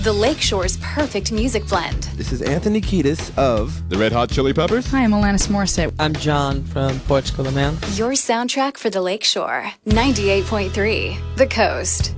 the Lakeshore's perfect music blend. This is Anthony Kiedis of The Red Hot Chili Peppers. Hi, I'm Alanis Morissette. I'm John from Portugal, the Man. Your soundtrack for the Lakeshore. 98.3 The Coast.